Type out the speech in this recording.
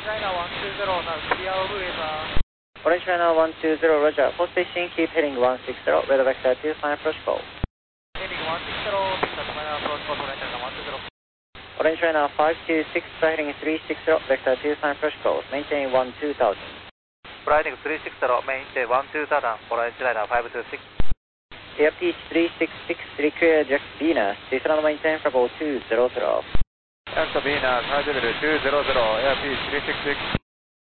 China 120, now clear of weather. Orange China 120, roger. Full station, keep heading 160, weather vector 25, approach call. Heading 160, vector 25, approach call, Orange China 120. Orange China 526, heading 360, vector 25, approach call. Maintain 12000. Flight 360, maintain 12000, Orange China 526. Airpeach 366, clear Jack Venus, descend and maintain for about 200. Jack Venus, high level 200, Airpeach 366.